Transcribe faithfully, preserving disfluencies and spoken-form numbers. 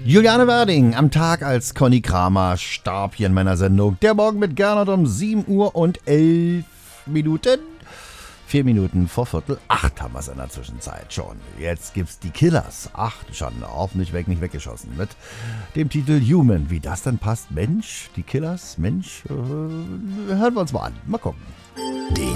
Juliane Werding am Tag als Conny Kramer starb hier in meiner Sendung. Der Morgen mit Gernot um sieben Uhr und elf Minuten. Vier Minuten vor Viertel acht haben wir es in der Zwischenzeit schon. Jetzt gibt's die Killers. Ach, Schande, hoffentlich weg, nicht weggeschossen. Mit dem Titel Human. Wie das dann passt? Mensch, die Killers, Mensch, äh, hören wir uns mal an. Mal gucken.